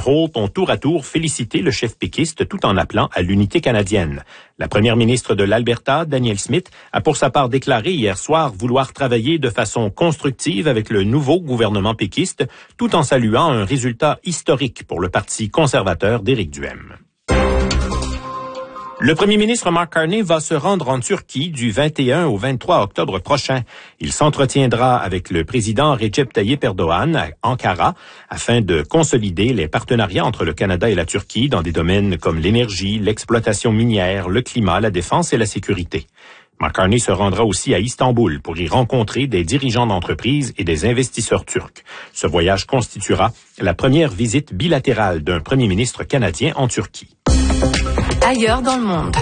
Holt ont tour à tour félicité le chef péquiste tout en appelant à l'unité canadienne. La première ministre de l'Alberta, Danielle Smith, a pour sa part déclaré hier soir vouloir travailler de façon constructive avec le nouveau gouvernement péquiste, tout en saluant un résultat historique pour le Parti conservateur d'Éric Duhem. Le premier ministre Mark Carney va se rendre en Turquie du 21 au 23 octobre prochain. Il s'entretiendra avec le président Recep Tayyip Erdogan à Ankara afin de consolider les partenariats entre le Canada et la Turquie dans des domaines comme l'énergie, l'exploitation minière, le climat, la défense et la sécurité. Mark Carney se rendra aussi à Istanbul pour y rencontrer des dirigeants d'entreprises et des investisseurs turcs. Ce voyage constituera la première visite bilatérale d'un premier ministre canadien en Turquie. Ailleurs dans le monde.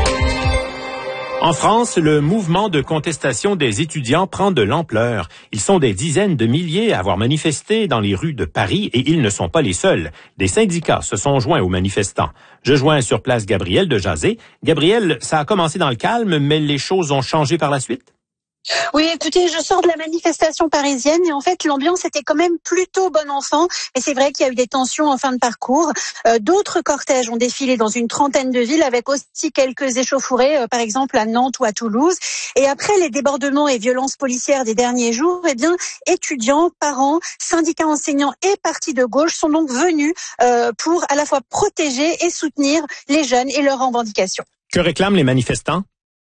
En France, le mouvement de contestation des étudiants prend de l'ampleur. Ils sont des dizaines de milliers à avoir manifesté dans les rues de Paris et ils ne sont pas les seuls. Des syndicats se sont joints aux manifestants. Je joins sur place Gabriel de Jazé. Gabriel, ça a commencé dans le calme, mais les choses ont changé par la suite? Oui, écoutez, je sors de la manifestation parisienne et en fait, l'ambiance était quand même plutôt bon enfant. Et c'est vrai qu'il y a eu des tensions en fin de parcours. D'autres cortèges ont défilé dans une trentaine de villes avec aussi quelques échauffourées, par exemple à Nantes ou à Toulouse. Et après les débordements et violences policières des derniers jours, eh bien, étudiants, parents, syndicats enseignants et partis de gauche sont donc venus pour à la fois protéger et soutenir les jeunes et leurs revendications. Que réclament les manifestants?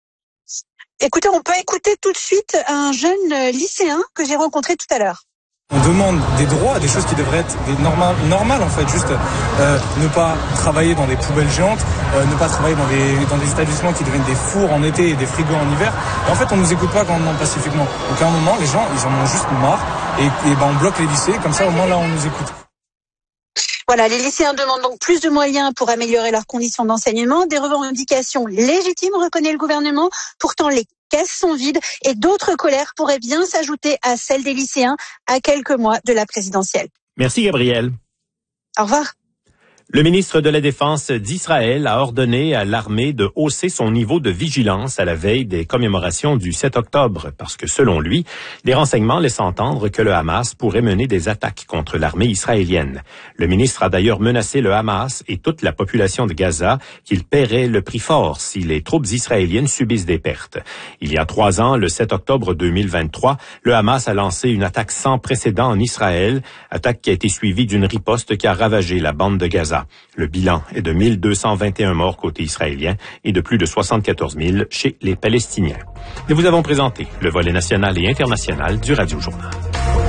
Écoutez, on peut écouter tout de suite un jeune lycéen que j'ai rencontré tout à l'heure. On demande des droits, des choses qui devraient être normales en fait, juste ne pas travailler dans des poubelles géantes, ne pas travailler dans des établissements qui deviennent des fours en été et des frigos en hiver. Et en fait, on nous écoute pas quand on demande pacifiquement. Donc à un moment, les gens, ils en ont juste marre et on bloque les lycées, comme ça au moins là on nous écoute. Voilà, les lycéens demandent donc plus de moyens pour améliorer leurs conditions d'enseignement, des revendications légitimes, reconnaît le gouvernement. Pourtant, les caisses sont vides et d'autres colères pourraient bien s'ajouter à celles des lycéens à quelques mois de la présidentielle. Merci Gabriel. Au revoir. Le ministre de la Défense d'Israël a ordonné à l'armée de hausser son niveau de vigilance à la veille des commémorations du 7 octobre, parce que selon lui, des renseignements laissent entendre que le Hamas pourrait mener des attaques contre l'armée israélienne. Le ministre a d'ailleurs menacé le Hamas et toute la population de Gaza qu'il paierait le prix fort si les troupes israéliennes subissent des pertes. Il y a 3 ans, le 7 octobre 2023, le Hamas a lancé une attaque sans précédent en Israël, attaque qui a été suivie d'une riposte qui a ravagé la bande de Gaza. Le bilan est de 1221 morts côté israélien et de plus de 74 000 chez les Palestiniens. Nous vous avons présenté le volet national et international du Radio Journal.